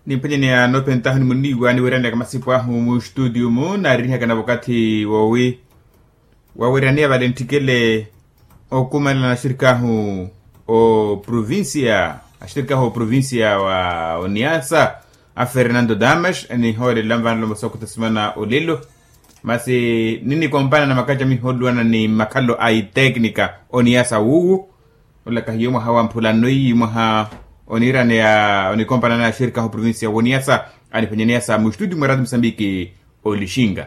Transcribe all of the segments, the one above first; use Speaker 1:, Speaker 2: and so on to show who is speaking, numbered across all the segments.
Speaker 1: ni penye ni anopentahu ni muniwa ni werane kama sipo ahu mu studio mu na riha kana wakati wawi wawerania valentikele okumana na shirika hu o provincia wa Oniasa a Fernando Damas ni hore lamvan lo mosoko tasmana olelo masi nini kompana na makaja mi hodwana ni makalo ai teknika Oniasa uu ola kahiyoma hawa mpulanoi maha onirane ya onikompana na shirika hu provincia Oniasa alipenyeniasa mu studio mwaradu Msambiki olishinga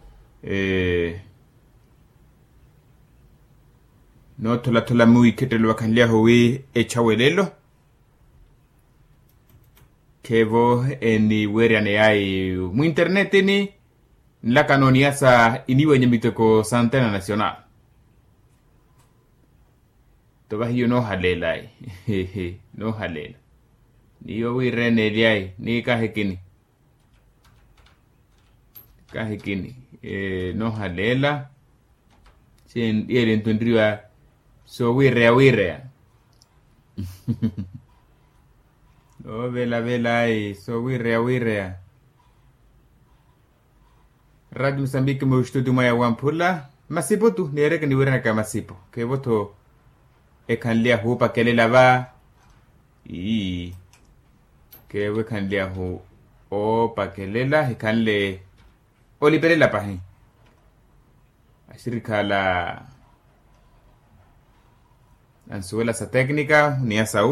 Speaker 1: no tola mui ketelo wakanlia howe echawelelo kevo eni weriane ai mu internet ni la canoniasa iniwe nyemiteko Santana Nacional toba hiyo no halela no halela niyo wirene liai ni kahekini no halela sen yele ntundriwa so wirea no vela so wirea Radio Msambiki mo studio maya wampula masipo tu nereke ni wirena kama masipo ke voto e kanlia hupa kelela va ke we kanlia hu o pakelela e kanle olipelela pahi ashirika la ansuela sa técnica ni asa